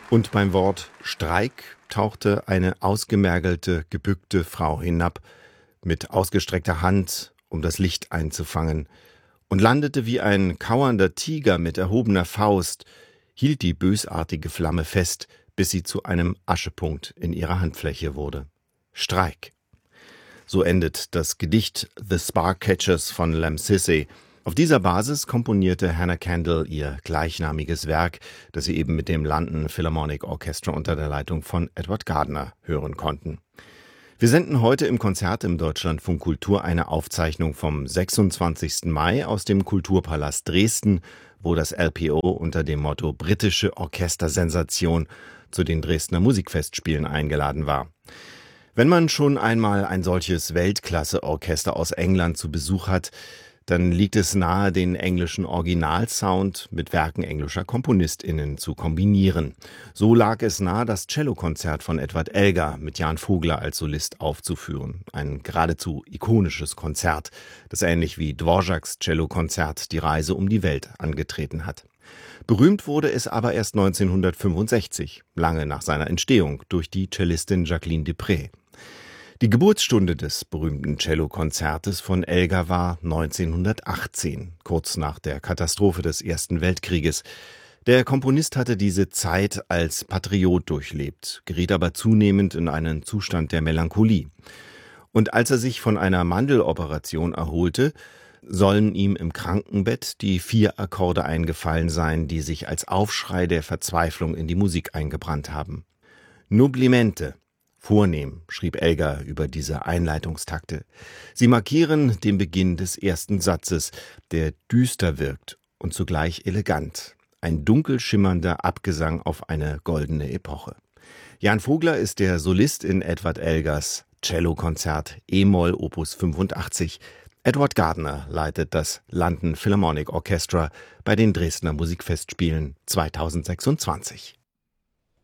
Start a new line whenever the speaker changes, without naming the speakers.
Und beim Wort Streik tauchte eine ausgemergelte, gebückte Frau hinab, mit ausgestreckter Hand, um das Licht einzufangen, und landete wie ein kauernder Tiger mit erhobener Faust, hielt die bösartige Flamme fest, bis sie zu einem Aschepunkt in ihrer Handfläche wurde. Streik. So endet das Gedicht The Sparkcatchers von Lamb Sissay. Auf dieser Basis komponierte Hannah Kendall ihr gleichnamiges Werk, das Sie eben mit dem London Philharmonic Orchestra unter der Leitung von Edward Gardner hören konnten. Wir senden heute im Konzert im Deutschlandfunk Kultur eine Aufzeichnung vom 26. Mai aus dem Kulturpalast Dresden, wo das LPO unter dem Motto Britische Orchestersensation zu den Dresdner Musikfestspielen eingeladen war. Wenn man schon einmal ein solches Weltklasse-Orchester aus England zu Besuch hat, dann liegt es nahe, den englischen Originalsound mit Werken englischer KomponistInnen zu kombinieren. So lag es nahe, das Cellokonzert von Edward Elgar mit Jan Vogler als Solist aufzuführen. Ein geradezu ikonisches Konzert, das ähnlich wie Dvořáks Cellokonzert die Reise um die Welt angetreten hat. Berühmt wurde es aber erst 1965, lange nach seiner Entstehung, durch die Cellistin Jacqueline Dupré. Die Geburtsstunde des berühmten Cellokonzertes von Elgar war 1918, kurz nach der Katastrophe des Ersten Weltkrieges. Der Komponist hatte diese Zeit als Patriot durchlebt, geriet aber zunehmend in einen Zustand der Melancholie. Und als er sich von einer Mandeloperation erholte, sollen ihm im Krankenbett die 4 Akkorde eingefallen sein, die sich als Aufschrei der Verzweiflung in die Musik eingebrannt haben. Noblimente. Vornehm, schrieb Elgar über diese Einleitungstakte. Sie markieren den Beginn des ersten Satzes, der düster wirkt und zugleich elegant. Ein dunkel schimmernder Abgesang auf eine goldene Epoche. Jan Vogler ist der Solist in Edward Elgars Cellokonzert E-Moll Opus 85. Edward Gardner leitet das London Philharmonic Orchestra bei den Dresdner Musikfestspielen 2026.